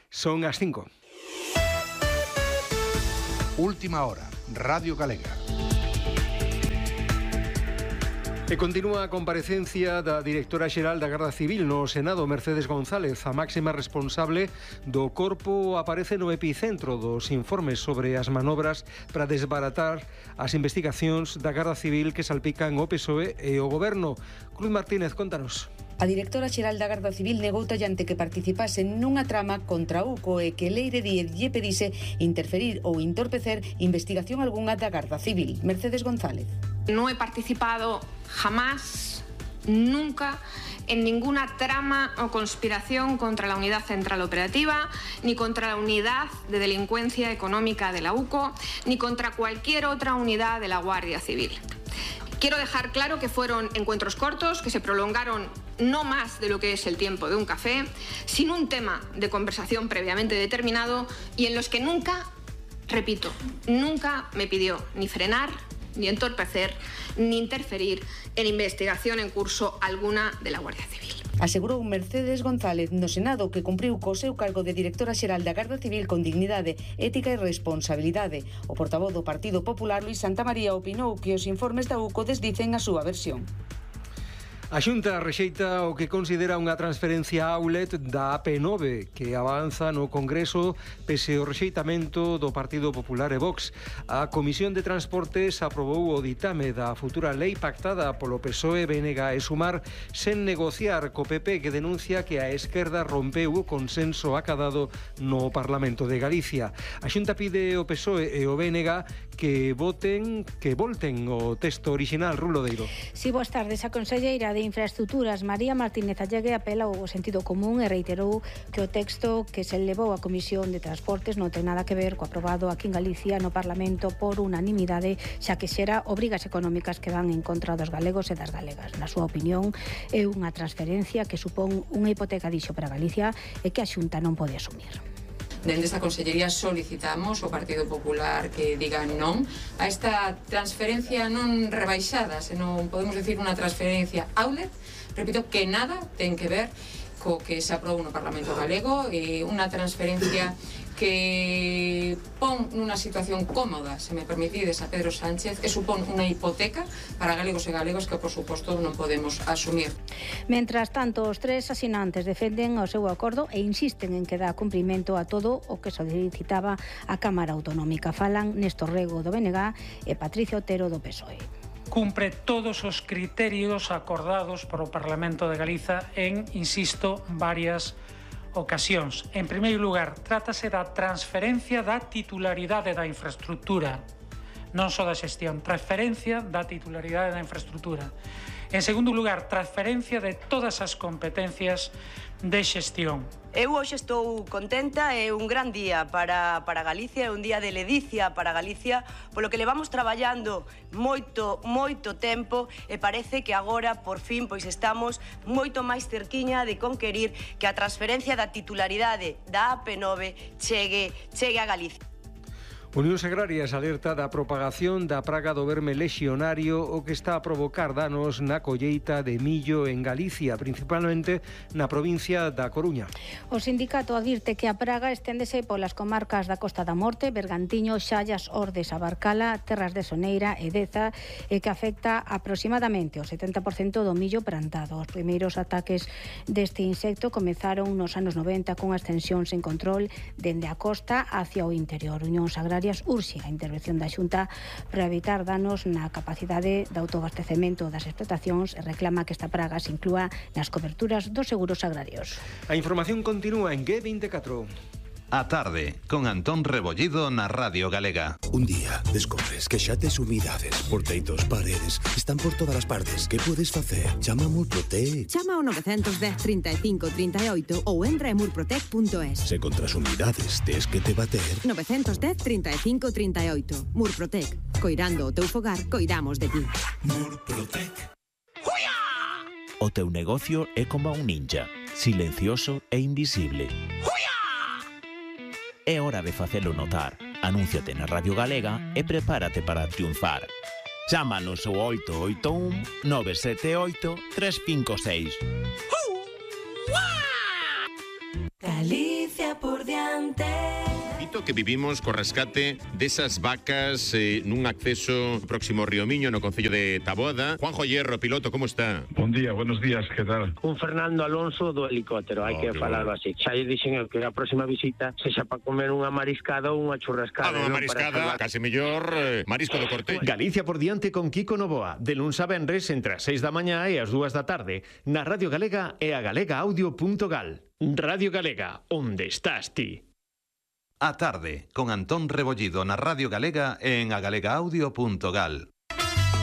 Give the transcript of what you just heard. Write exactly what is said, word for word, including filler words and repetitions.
Son as cinco. Última hora, Radio Galega. E continúa a comparecencia da directora xeral da Garda Civil no Senado, Mercedes González. A máxima responsable do corpo aparece no epicentro dos informes sobre as manobras para desbaratar as investigacións da Garda Civil que salpican o P S O E e o Goberno. Cruz Martínez, contanos. A directora xeral da Garda Civil negou tallante que participase nunha trama contra U C O e que Leire Díez lle pedise interferir ou entorpecer investigación algunha da Garda Civil. Mercedes González. No he participado jamás, nunca, en ninguna trama o conspiración contra la Unidad Central Operativa, ni contra la Unidad de Delincuencia Económica de la U C O, ni contra cualquier otra unidad de la Guardia Civil. Quiero dejar claro que fueron encuentros cortos, que se prolongaron no más de lo que es el tiempo de un café, sin un tema de conversación previamente determinado y en los que nunca, repito, nunca me pidió ni frenar, ni entorpecer, ni interferir en investigación en curso alguna de la Guardia Civil. Asegurou Mercedes González no Senado que cumpriu co seu cargo de directora xeral da Garda Civil con dignidade, ética e responsabilidade. O portavoz do Partido Popular, Luís Santamaría, opinou que os informes da U C O desdicen a súa versión. A Xunta rexeita o que considera unha transferencia outlet da A P nove que avanza no Congreso pese ao rexeitamento do Partido Popular e Vox. A Comisión de Transportes aprobou o ditame da futura lei pactada polo P S O E, B N G e Sumar sen negociar co P P, que denuncia que a esquerda rompeu o consenso acadado no Parlamento de Galicia. A Xunta pide ao P S O E e ao B N G que voten, que volten o texto orixinal. Rulo Deiro. Si, boas tardes. A conselleira de Infraestructuras, María Martínez Allegue, apela ao sentido común e reiterou que o texto que se levou á Comisión de Transportes non ten nada que ver co aprobado aquí en Galicia no Parlamento por unanimidade, xa que xera obrigas económicas que van en contra dos galegos e das galegas. Na súa opinión, é unha transferencia que supón unha hipoteca dixo para Galicia e que a Xunta non pode asumir. Dende esta Consellería solicitamos ao Partido Popular que diga non a esta transferencia non rebaixada, senón podemos decir unha transferencia outlet, repito, que nada ten que ver co que se aprobou no Parlamento Galego, e unha transferencia que pon nunha situación cómoda, se me permitides, a Pedro Sánchez, que supón unha hipoteca para galegos e galegos que, por suposto, non podemos asumir. Mentras tanto, os tres asinantes defenden o seu acordo e insisten en que dá cumprimento a todo o que solicitaba a Cámara Autonómica. Falan Néstor Rego do B N G e Patricia Otero do P S O E. Cumpre todos os criterios acordados por o Parlamento de Galiza en, insisto, varias ocasións. En primeiro lugar, trátase da transferencia da titularidade da infraestructura, non só da xestión, transferencia da titularidade da infraestructura. En segundo lugar, transferencia de todas as competencias de xestión. Eu hoxe estou contenta, é un gran día para, para Galicia, é un día de ledicia para Galicia, polo que levamos traballando moito, moito tempo e parece que agora, por fin, pois estamos moito máis cerquiña de conquerir que a transferencia da titularidade da A P nove chegue, chegue a Galicia. Unións Agrarias alerta da propagación da praga do verme lexionario, o que está a provocar danos na colleita de millo en Galicia, principalmente na provincia da Coruña. O sindicato advirte que a praga esténdese polas comarcas da Costa da Morte, Bergantiño, Xallas, Ordes, Abarcala, Terras de Soneira e Deza, e que afecta aproximadamente o setenta por cento do millo plantado. Os primeiros ataques deste insecto comezaron nos anos noventa cunha extensión sen control dende a costa hacia o interior. Unións Agrarias urxe a intervención da Xunta para evitar danos na capacidade de autoabastecemento das explotacións e reclama que esta praga se inclúa nas coberturas dos seguros agrarios. A información continúa en G veinticuatro. A tarde, con Antón Rebollido na Radio Galega. Un día descobres que xa tes humidades por teitos, paredes, están por todas as partes. Que podes facer? Chama a Murprotec. Chama ao nove un cero, trinta e cinco, trinta e oito ou entra en murprotec punto es. Se contra as humidades tes que te bater. nove un cero, trinta e cinco, trinta e oito. Murprotec. Coirando o teu fogar, coidamos de ti. Murprotec. O teu negocio é como un ninja, silencioso e invisible. É hora de facelo notar. Anúnciate na Radio Galega e prepárate para triunfar. Chámanos ao oito oito un, nove sete oito, tres cinco seis. Galicia por diante. que vivimos co rescate desas vacas eh, nun acceso próximo ao Río Miño no concello de Taboada. Juanjo Hierro, piloto, como está? Bon día, buenos días, que tal? Un Fernando Alonso do helicóptero, hai oh, que falarlo así. Xa lle dixen eu que a próxima visita sexa para comer unha mariscada ou unha churrascada. Ah, unha mariscada, case mellor eh, marisco do Corte. Galicia por diante con Kiko Novoa, de luns a venres entre as seis da mañá e as dúas da tarde, na Radio Galega e a galega audio punto gal. Radio Galega, onde estás ti? A tarde, con Antón Rebollido na Radio Galega e en a galega audio punto gal.